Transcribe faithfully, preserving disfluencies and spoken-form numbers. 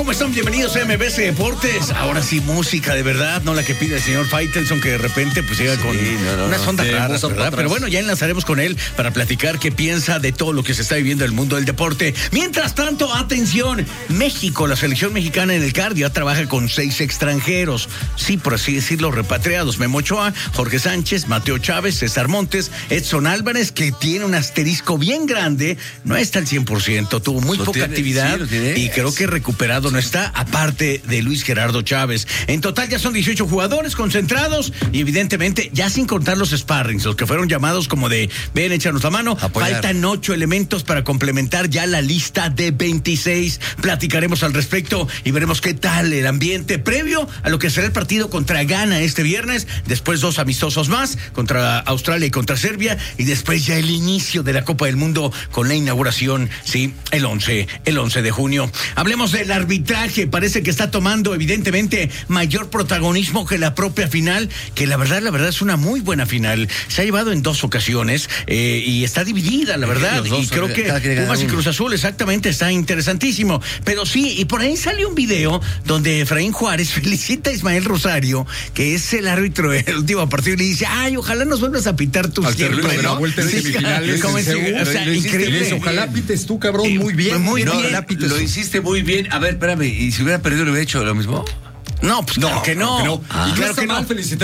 ¿Cómo están? Bienvenidos a M B C Deportes. Ahora sí, música de verdad, no la que pide el señor Faitelson, que de repente pues llega sí, con no, no, unas ondas no, raras, ¿verdad? Pero bueno, ya enlazaremos con él para platicar qué piensa de todo lo que se está viviendo en el mundo del deporte. Mientras tanto, atención, México, la selección mexicana en el cardio ya trabaja con seis extranjeros, sí, por así decirlo, repatriados. Memo Ochoa, Jorge Sánchez, Mateo Chávez, César Montes, Edson Álvarez, que tiene un asterisco bien grande, no está al cien por ciento, tuvo muy lo poca tiene, actividad sí, y creo que recuperado no está, aparte de Luis Gerardo Chávez. En total ya son dieciocho jugadores concentrados y evidentemente ya sin contar los sparrings, los que fueron llamados como de ven, échanos la mano. Apoyar. Faltan ocho elementos para complementar ya la lista de veintiséis. Platicaremos al respecto y veremos qué tal el ambiente previo a lo que será el partido contra Ghana este viernes, después dos amistosos más contra Australia y contra Serbia y después ya el inicio de la Copa del Mundo con la inauguración, sí, el once, el once de junio. Hablemos del arbitraje, parece que está tomando evidentemente mayor protagonismo que la propia final, que la verdad, la verdad es una muy buena final. Se ha llevado en dos ocasiones eh, y está dividida, la verdad, dos, y creo que Pumas y Cruz Azul, exactamente, está interesantísimo. Pero sí, y por ahí salió un video donde Efraín Juárez felicita a Ismael Rosario, que es el árbitro del último partido, y le dice, ay, ojalá nos vuelvas a pitar tú al siempre, de ¿no? la vuelta sí, de semifinales. Como o sea, increíble. Ojalá pites tú, cabrón, muy bien. Muy no, bien. Lo tú. hiciste muy bien. A ver, espérame, ¿y si hubiera perdido, le hubiera hecho lo mismo? No, pues no, claro que no. Claro que no. Ah, y claro no que no. Felicitar